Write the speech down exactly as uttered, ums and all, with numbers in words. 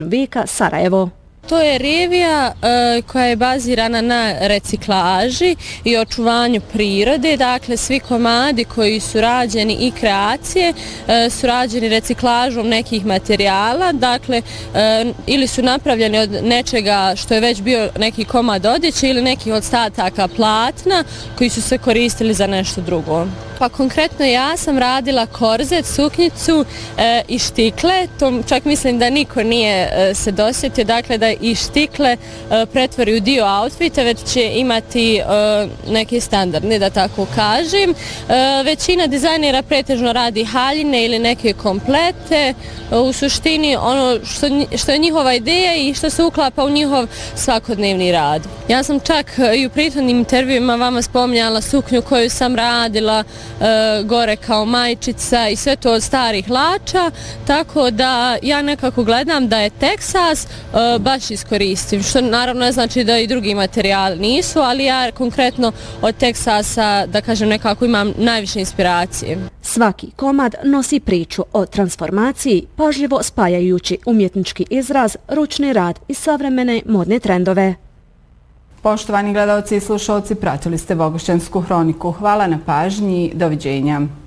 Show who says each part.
Speaker 1: Vika Sarajevo.
Speaker 2: To je revija e, koja je bazirana na reciklaži i očuvanju prirode, dakle svi komadi koji su rađeni i kreacije e, su rađeni reciklažom nekih materijala, dakle e, ili su napravljeni od nečega što je već bio neki komad odjeće ili nekih ostataka platna koji su se koristili za nešto drugo. Pa konkretno ja sam radila korzet, suknjicu e, i štikle, to čak mislim da niko nije e, se dosjetio, dakle da i štikle e, pretvori u dio outfita, već će imati e, neki standardni, da tako kažem. E, većina dizajnera pretežno radi haljine ili neke komplete, e, u suštini ono što, što je njihova ideja i što se uklapa u njihov svakodnevni rad. Ja sam čak i u prethodnim intervjuima vama spominjala suknju koju sam radila E, gore kao majčica i sve to od starih lača, tako da ja nekako gledam da je Teksas e, baš iskoristiv, što naravno ne znači da i drugi materijali nisu, ali ja konkretno od Teksasa, da kažem, nekako imam najviše inspiracije.
Speaker 1: Svaki komad nosi priču o transformaciji, pažljivo spajajući umjetnički izraz, ručni rad i savremene modne trendove.
Speaker 3: Poštovani gledalci i slušalci, pratili ste Vogošćansku hroniku. Hvala na pažnji. Doviđenja.